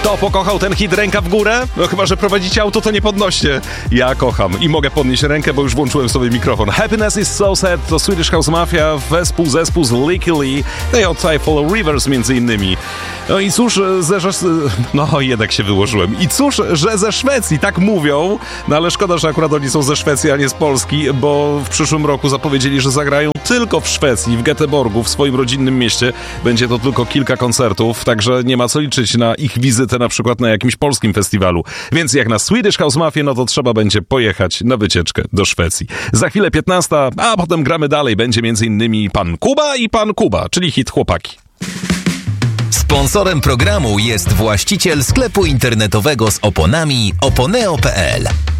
Kto pokochał ten hit Ręka w górę? No chyba, że prowadzicie auto, to nie podnoście. Ja kocham i mogę podnieść rękę, bo już włączyłem sobie mikrofon. Happiness is so sad to Swedish House Mafia, zespół z Licky Lee, od Follow Rivers między innymi. No i cóż, no jednak się wyłożyłem. I cóż, że ze Szwecji, tak mówią, no ale szkoda, że akurat oni są ze Szwecji, a nie z Polski, bo w przyszłym roku zapowiedzieli, że zagrają tylko w Szwecji, w Göteborgu, w swoim rodzinnym mieście. Będzie to tylko kilka koncertów, także nie ma co liczyć na ich wizytę na przykład na jakimś polskim festiwalu. Więc jak na Swedish House Mafia, no to trzeba będzie pojechać na wycieczkę do Szwecji. Za chwilę 15, a potem gramy dalej. Będzie między innymi Pan Kuba i Pan Kuba, czyli hit Chłopaki. Sponsorem programu jest właściciel sklepu internetowego z oponami oponeo.pl.